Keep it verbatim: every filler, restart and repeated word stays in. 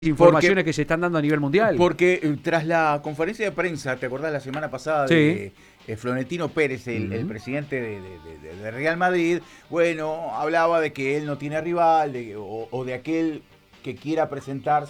informaciones porque, que se están dando a nivel mundial. Porque eh, tras la conferencia de prensa, ¿te acordás la semana pasada Sí. de eh, Florentino Pérez, el, Uh-huh. el presidente de, de, de, de Real Madrid? Bueno, hablaba de que él no tiene rival de, o, o de aquel que quiera presentarse